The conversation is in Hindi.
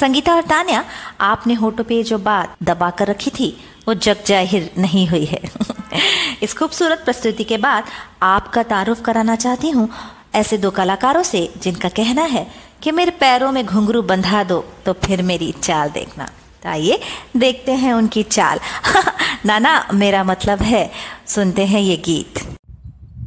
संगीता और तान्या, आपने होठों पे जो बात दबा कर रखी थी वो जग जाहिर नहीं हुई है। इस खूबसूरत प्रस्तुति के बाद आपका तारुफ कराना चाहती हूँ ऐसे दो कलाकारों से जिनका कहना है कि मेरे पैरों में घुंघरू बंधा दो तो फिर मेरी चाल देखना। तो आइए देखते हैं उनकी चाल। नाना, मेरा मतलब है, सुनते हैं ये गीत।